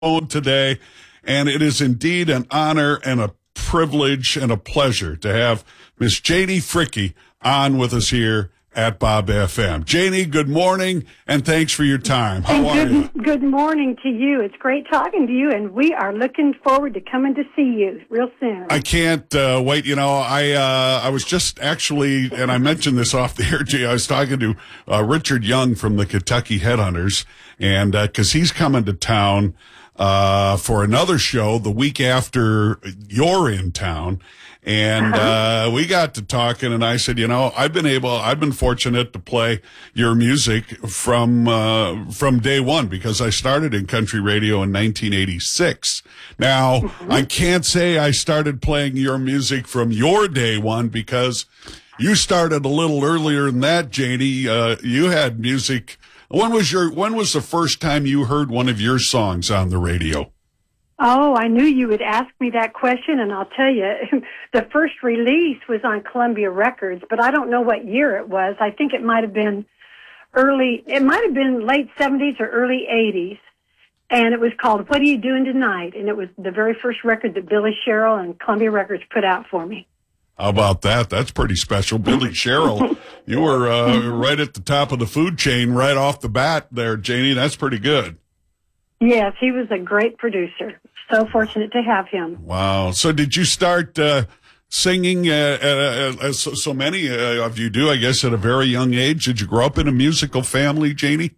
today, and it is indeed an honor and a privilege and a pleasure to have Miss Janie Fricke on with us here at Bob FM. Janie, good morning, and thanks for your time. How are you? Good morning to you. It's great talking to you, and we are looking forward to coming to see you real soon. I can't wait. You know, I was just actually, and I mentioned this off the air, Jay, I was talking to Richard Young from the Kentucky Headhunters, and because he's coming to town for another show the week after you're in town. And we got to talking, and I said, you know, I've been fortunate to play your music from day one, because I started in country radio in 1986. Now, I can't say I started playing your music from your day one, because you started a little earlier than that, Janie. You had music. When was the first time you heard one of your songs on the radio? Oh, I knew you would ask me that question, and I'll tell you, the first release was on Columbia Records, but I don't know what year it was. I think it might have been late 70s or early 80s, and it was called What Are You Doing Tonight? And it was the very first record that Billy Sherrill and Columbia Records put out for me. How about that? That's pretty special. Billy Sherrill, you were right at the top of the food chain right off the bat there, Janie. That's pretty good. Yes, he was a great producer. So fortunate to have him. Wow. So did you start singing, as so many of you do, I guess, at a very young age? Did you grow up in a musical family, Janie?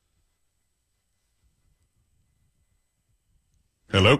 Hello?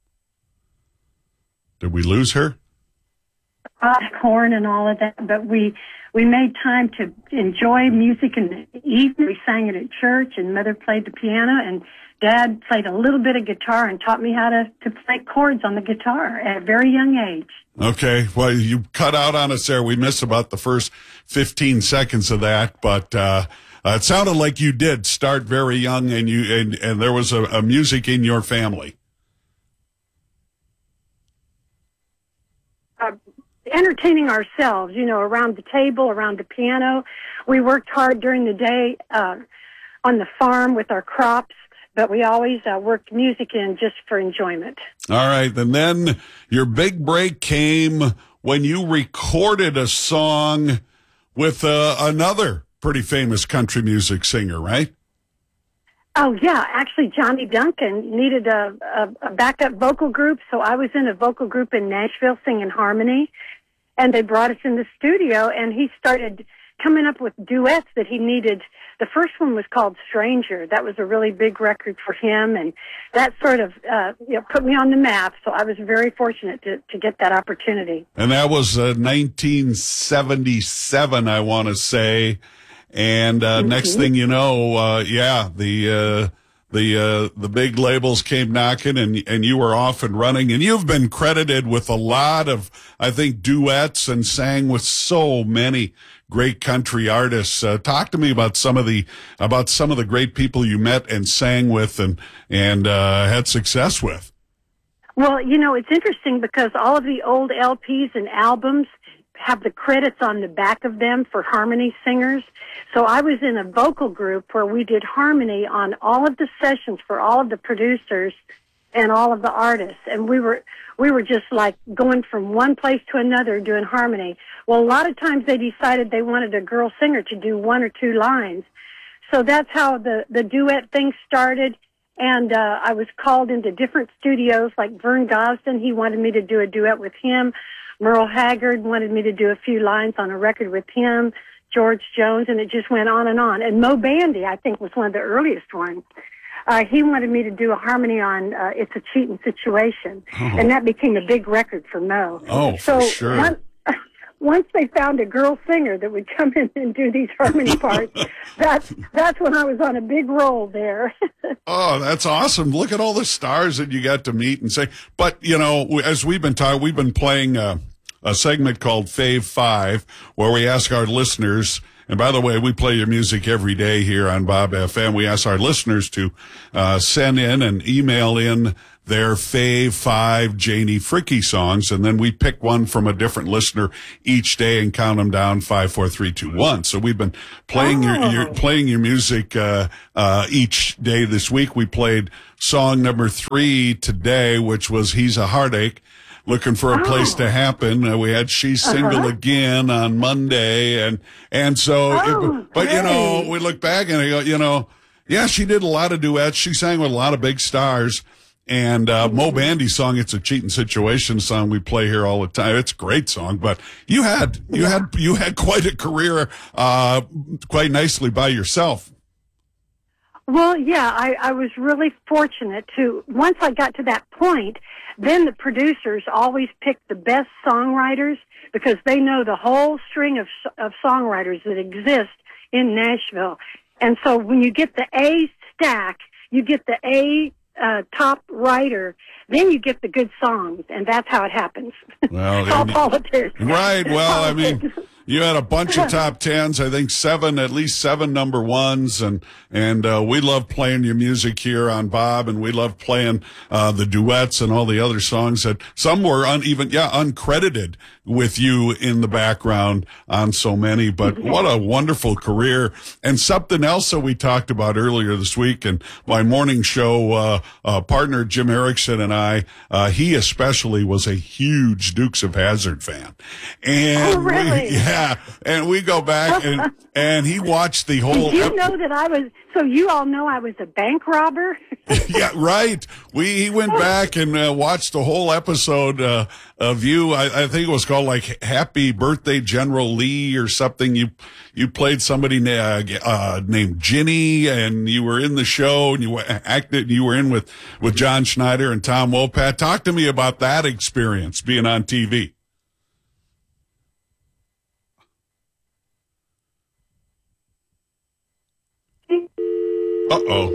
Did we lose her? Corn and all of that, but we made time to enjoy music in the evening. We sang it at church, and Mother played the piano, and Dad played a little bit of guitar and taught me how to play chords on the guitar at a very young age. Okay. Well, you cut out on us there. We missed about the first 15 seconds of that, but it sounded like you did start very young, and there was a music in your family. Entertaining ourselves, you know, around the table, around the piano. We worked hard during the day on the farm with our crops, but we always worked music in just for enjoyment. All right. And then your big break came when you recorded a song with another pretty famous country music singer, right? Oh, yeah. Actually, Johnny Duncan needed a backup vocal group, so I was in a vocal group in Nashville singing harmony, and they brought us in the studio, and he started coming up with duets that he needed. The first one was called Stranger. That was a really big record for him, and that sort of put me on the map, so I was very fortunate to get that opportunity. And that was 1977, I want to say. And next thing you know, the big labels came knocking, and you were off and running. And you've been credited with a lot of, I think, duets, and sang with so many great country artists. Talk to me about some of the great people you met and sang with and had success with. Well, you know, it's interesting because all of the old LPs and albums have the credits on the back of them for harmony singers. So I was in a vocal group where we did harmony on all of the sessions for all of the producers and all of the artists. And we were just like going from one place to another doing harmony. Well, a lot of times they decided they wanted a girl singer to do one or two lines. So that's how the duet thing started. And I was called into different studios, like Vern Gosdin. He wanted me to do a duet with him. Merle Haggard wanted me to do a few lines on a record with him, George Jones, and it just went on. And Mo Bandy, I think, was one of the earliest ones. He wanted me to do a harmony on It's a Cheating Situation, and that became a big record for Mo. Oh, so for sure. Once they found a girl singer that would come in and do these harmony parts, that's when I was on a big roll there. Oh, that's awesome. Look at all the stars that you got to meet and say. But, you know, as we've been talking, we've been playing a segment called Fave 5, where we ask our listeners, and by the way, we play your music every day here on Bob FM. We ask our listeners to send in and email in their fave 5 Janie Fricke songs, and then we pick one from a different listener each day and count them down 5, 4, 3, 2, 1. So we've been playing your music each day this week. We played song number 3 today, which was "He's a Heartache." Looking for a place to happen. We had "She's Single Again" on Monday, and so, but you know, we look back and I go, you know, yeah, she did a lot of duets. She sang with a lot of big stars, and Mo Bandy's song "It's a Cheating Situation" song we play here all the time. It's a great song, but you had quite a career, quite nicely by yourself. Well, yeah, I was really fortunate to, once I got to that point, then the producers always pick the best songwriters because they know the whole string of songwriters that exist in Nashville. And so when you get the A stack, you get the A top writer, then you get the good songs, and that's how it happens. Well, it's all politics. Right. Well, I mean, you had a bunch of top 10s, I think at least 7 number 1s, and we love playing your music here on Bob, and we love playing the duets and all the other songs that some were uncredited with you in the background on so many, but what a wonderful career. And something else that we talked about earlier this week, and my morning show partner Jim Erickson and I, he especially was a huge Dukes of Hazzard fan. And really? And we go back and he watched the whole. Did you know that I was? So you all know I was a bank robber. Yeah, right. He went back and watched the whole episode of you. I think it was called like "Happy Birthday, General Lee" or something. You played somebody named Ginny, and you were in the show, and you acted. You were in with John Schneider and Tom Wopat. Talk to me about that experience being on TV. Uh-oh.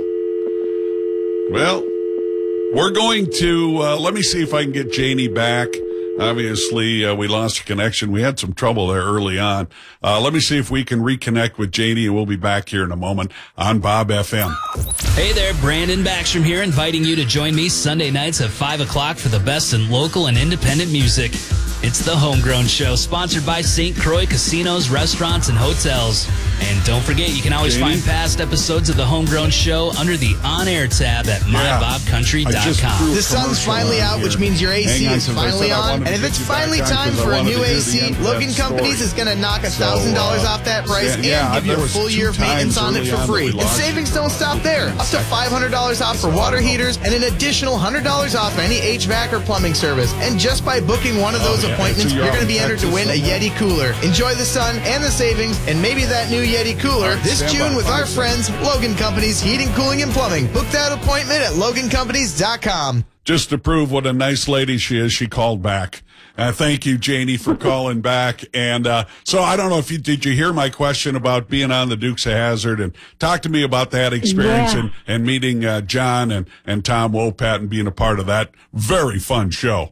Well, we're going to, let me see if I can get Janie back. Obviously, we lost a connection. We had some trouble there early on. Let me see if we can reconnect with Janie, and we'll be back here in a moment on Bob FM. Hey there, Brandon Backstrom here, inviting you to join me Sunday nights at 5 o'clock for the best in local and independent music. It's The Homegrown Show, sponsored by St. Croix Casinos, Restaurants, and Hotels. And don't forget, you can always find past episodes of The Homegrown Show under the On-Air tab at mybobcountry.com. The sun's finally out, which means your AC is finally on. And if it's finally time for a new AC, Logan Companies is going to knock $1,000 off that price and give you a full year of maintenance on it for free. And savings don't stop there. Up to $500 off for water heaters and an additional $100 off any HVAC or plumbing service. And just by booking one of those appointments, you're going to be entered to win a Yeti cooler. Enjoy the sun and the savings and maybe that new Yeti cooler this June with our friends, Logan Companies Heating, Cooling, and Plumbing. Book that appointment at logancompanies.com. Just to prove what a nice lady she is, she called back. Thank you, Janie, for calling back. And so I don't know if did you hear my question about being on the Dukes of Hazzard, and talk to me about that experience and meeting John and Tom Wopat and being a part of that very fun show.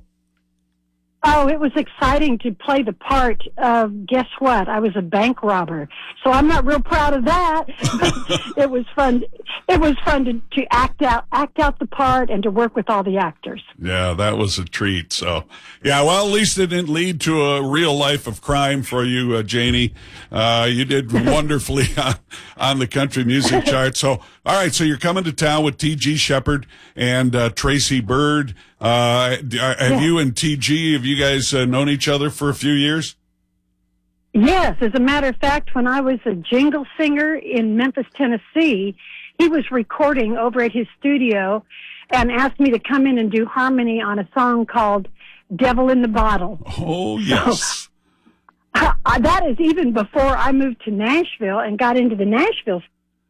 Oh, it was exciting to play the part of, guess what? I was a bank robber. So I'm not real proud of that. It was fun. It was fun to act out the part and to work with all the actors. Yeah, that was a treat. So, yeah, well, at least it didn't lead to a real life of crime for you, Janie. You did wonderfully on the country music chart. So, all right, so you're coming to town with T.G. Shepherd and Tracy Byrd. Have you and T.G., have you guys known each other for a few years? Yes. As a matter of fact, when I was a jingle singer in Memphis, Tennessee, he was recording over at his studio and asked me to come in and do harmony on a song called Devil in the Bottle. Oh, yes. So, that is even before I moved to Nashville and got into the Nashville.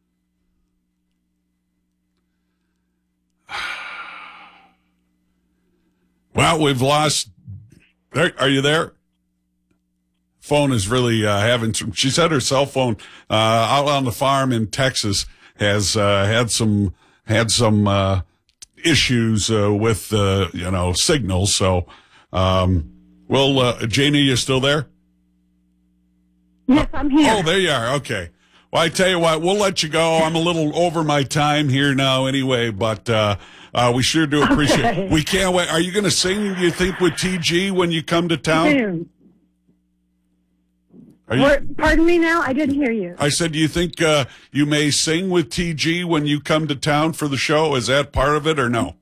Well, we've lost. Are you there? Phone is really having some. She said her cell phone out on the farm in Texas has had some issues with signals. So, Janie, you still there? Yes, I'm here. Oh, there you are. Okay. Well, I tell you what, we'll let you go. I'm a little over my time here now anyway, but we sure do appreciate it. We can't wait. Are you going to sing, you think, with TG when you come to town? Pardon me now? I didn't hear you. I said, do you think you may sing with TG when you come to town for the show? Is that part of it or no?